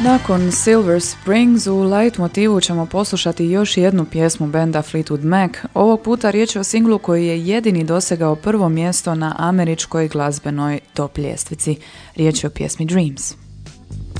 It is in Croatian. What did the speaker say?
Nakon Silver Springs u light motivu ćemo poslušati još jednu pjesmu benda Fleetwood Mac. Ovog puta riječ je o singlu koji je jedini dosegao prvo mjesto na američkoj glazbenoj top ljestvici. Riječ je o pjesmi Dreams.